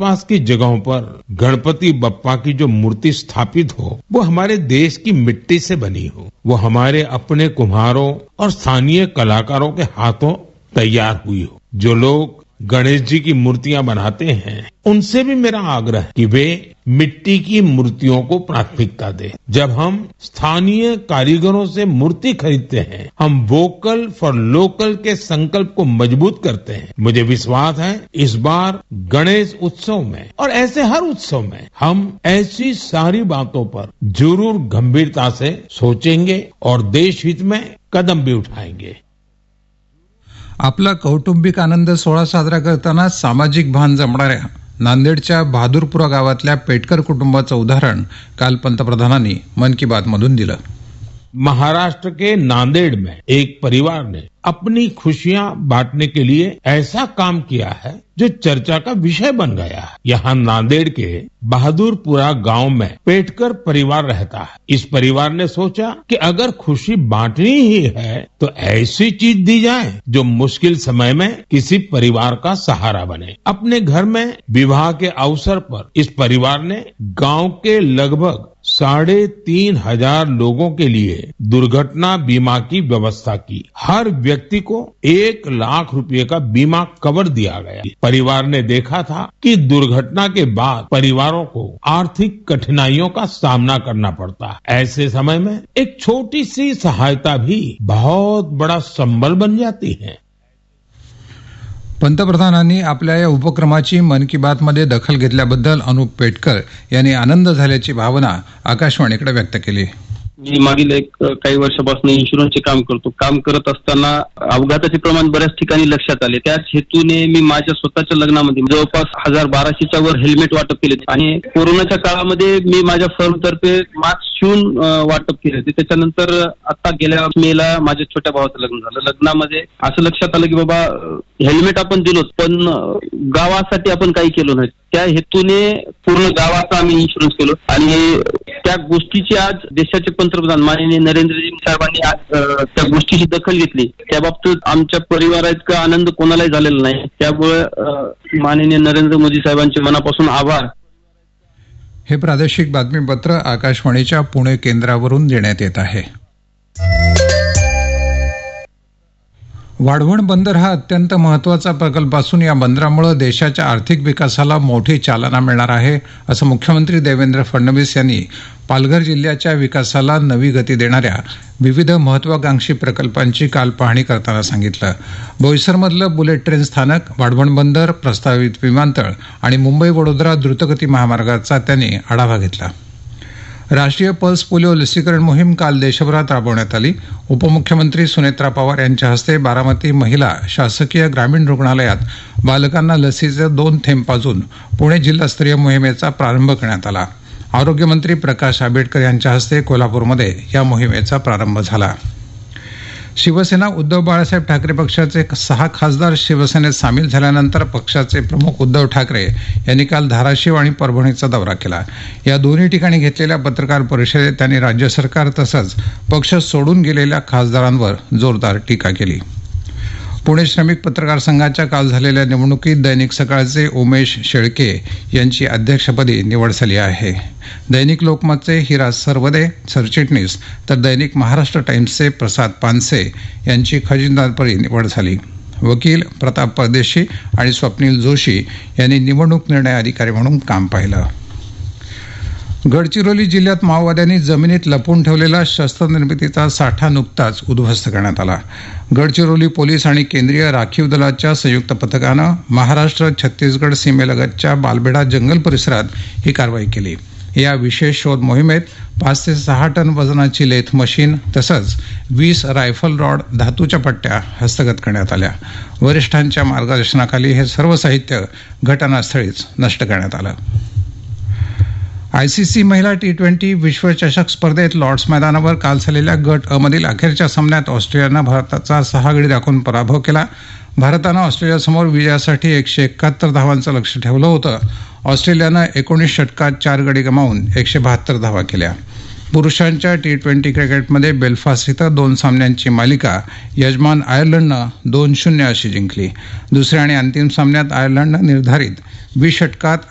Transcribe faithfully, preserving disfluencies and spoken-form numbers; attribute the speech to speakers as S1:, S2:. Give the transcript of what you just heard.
S1: आसपास की जगहों पर गणपति बप्पा की जो मूर्ति स्थापित हो वो हमारे देश की मिट्टी से बनी हो, वो हमारे अपने कुम्हारों और स्थानीय कलाकारों के हाथों तैयार हुई हो। जो लोग गणेश जी की मूर्तियां बनाते हैं उनसे भी मेरा आग्रह है कि वे मिट्टी की मूर्तियों को प्राथमिकता दें। जब हम स्थानीय कारीगरों से मूर्ति खरीदते हैं, हम वोकल फॉर लोकल के संकल्प को मजबूत करते हैं। मुझे विश्वास है इस बार गणेश उत्सव में और ऐसे हर उत्सव में हम ऐसी सारी बातों पर जरूर गंभीरता से सोचेंगे और देश हित में कदम भी उठाएंगे।
S2: आपला कौटुंबिक आनंद सोहळा साजरा करताना सामाजिक भान जमणाऱ्या नांदेडच्या बहादूरपुरा गावातल्या पेटकर कुटुंबाचं उदाहरण काल पंतप्रधानांनी मन की बात मधून दिलं।
S1: महाराष्ट्र के नांदेड़ में एक परिवार ने अपनी खुशियां बांटने के लिए ऐसा काम किया है जो चर्चा का विषय बन गया है। यहाँ नांदेड़ के बहादुरपुरा गांव में पेटकर परिवार रहता है। इस परिवार ने सोचा कि अगर खुशी बांटनी ही है तो ऐसी चीज दी जाए जो मुश्किल समय में किसी परिवार का सहारा बने। अपने घर में विवाह के अवसर पर इस परिवार ने गांव के लगभग साढ़े तीन हजार लोगों के लिए दुर्घटना बीमा की व्यवस्था की। हर व्यक्ति को एक लाख रुपए का बीमा कवर दिया गया। परिवार ने देखा था कि दुर्घटना के बाद परिवारों को आर्थिक कठिनाइयों का सामना करना पड़ता है। ऐसे समय में एक छोटी सी सहायता भी बहुत बड़ा संबल बन जाती है।
S2: पंतप्रधानांनी आपल्या या उपक्रमाची मन की बात मध्ये दखल घेतल्याबद्दल अनुप पेटकर यांनी आनंद झाल्याची भावना आकाशवाणीकडे व्यक्त केली।
S3: मी मागील एक काही वर्षापासून इन्शुरन्सचे काम करतो। काम करत असताना अपघाताचे प्रमाण बऱ्याच ठिकाणी लक्षात आले। त्याच हेतूने मी माझ्या स्वतःच्या लग्नामध्ये जवळपास हजार बाराशेच्या वर हेल्मेट वाटप केले आणि कोरोनाच्या काळामध्ये मी माझ्या फर्मतर्फे मास्क शिवून वाटप केले होते। त्याच्यानंतर आता गेल्या मेला माझ्या छोट्या भावाचं लग्न झालं। लग्नामध्ये असं लक्षात आलं की बाबा हेल्मेट आपण दिलोच पण गावासाठी आपण काही केलं नाही। त्या हेतूने पूर्ण गावाचा आम्ही इन्शुरन्स केलो आणि त्या गोष्टीची आज देशाचे पंतप्रधान माननीय नरेंद्रजी साहेबांनी आज त्या गोष्टीची दखल घेतली। त्या बाबतीत आमच्या परिवाराइतका आनंद कोणालाही झालेला नाही। त्यामुळे माननीय नरेंद्र मोदी साहेबांचे मनापासून आभार।
S2: हे प्रादेशिक बातमीपत्र आकाशवाणीच्या पुणे केंद्रावरून देण्यात येत आहे। वाढवण बंदर हा अत्यंत महत्त्वाचा प्रकल्प असून या बंदरामुळे देशाच्या आर्थिक विकासाला मोठी चालना मिळणार आहे असं मुख्यमंत्री देवेंद्र फडणवीस यांनी पालघर जिल्ह्याच्या विकासाला नवी गती देणाऱ्या विविध महत्त्वाकांक्षी प्रकल्पांची काल पाहणी करताना सांगितलं। बोईसरमधलं बुलेट ट्रेन स्थानक, वाढवण बंदर, प्रस्तावित विमानतळ आणि मुंबई वडोदरा द्रुतगती महामार्गाचा त्यांनी आढावा घेतला। राष्ट्रीय पल्स पोलिओ लसीकरण मोहीम काल देशभरात राबवण्यात आली। उपमुख्यमंत्री सुनेत्रा पवार यांच्या हस्ते बारामती महिला शासकीय ग्रामीण रुग्णालयात बालकांना लसीचे दोन थेंब पाजून पुणे जिल्हास्तरीय मोहिमेचा प्रारंभ करण्यात आला। आरोग्यमंत्री प्रकाश आंबेडकर यांच्या हस्ते कोल्हापूरमध्ये या मोहिमेचा प्रारंभ झाला। शिवसेना उद्धव बाळासाहेब ठाकरे पक्षाचे सहा खासदार शिवसेनेत सामील झाल्यानंतर पक्षाचे प्रमुख उद्धव ठाकरे यांनी काल धाराशिव आणि परभणीचा दौरा केला। या दोन्ही ठिकाणी घेतलेल्या पत्रकार परिषदेत त्यांनी राज्य सरकार तसंच पक्ष सोडून गेलेल्या खासदारांवर जोरदार टीका केली। पुणे श्रमिक पत्रकार संघाच्या काल झालेल्या निवडणुकीत दैनिक सकाळचे उमेश शेळके यांची अध्यक्षपदी निवड झाली आहे। दैनिक लोकमतचे हिरा सरवदे सरचिटणीस तर दैनिक महाराष्ट्र टाइम्सचे प्रसाद पानसे यांची खजिनदारपदी निवड झाली। वकील प्रताप परदेशी आणि स्वप्नील जोशी यांनी निवडणूक निर्णय अधिकारी म्हणून काम पाहिलं। गडचिरोली जिल्ह्यात माओवाद्यांनी जमिनीत लपवून ठेवलेला शस्त्रनिर्मितीचा साठा नुकताच उद्ध्वस्त करण्यात आला। गडचिरोली पोलीस आणि केंद्रीय राखीव दलाच्या संयुक्त पथकानं महाराष्ट्र छत्तीसगड सीमेलगतच्या बालबेडा जंगल परिसरात ही कारवाई केली। या विशेष शोध मोहिमेत पाच ते सहा टन वजनाची लेथ मशीन तसंच वीस रायफल रॉड धातूच्या पट्ट्या हस्तगत करण्यात आल्या। वरिष्ठांच्या मार्गदर्शनाखाली हे सर्व साहित्य घटनास्थळीच नष्ट करण्यात आलं। आयसीसी महिला टी ट्वेंटी विश्वचषक स्पर्धेत लॉर्ड्स मैदानावर काल झालेल्या गट अ मधील अखेरच्या सामन्यात ऑस्ट्रेलियानं भारताचा सहा गडी राखून पराभव केला। भारतानं ऑस्ट्रेलियासमोर विजयासाठी एकशे एकाहत्तर धावांचं लक्ष्य ठेवलं होतं। ऑस्ट्रेलियानं एकोणीस षटकात चार गडी गमावून एकशे बहात्तर धावा केल्या। पुरुषांच्या टी ट्वेंटी क्रिकेटमध्ये बेलफास्ट इथं दोन सामन्यांची मालिका यजमान आयर्लंडनं दोन शून्य अशी जिंकली। दुसऱ्या आणि अंतिम सामन्यात आयर्लंडनं निर्धारित वीस षटकात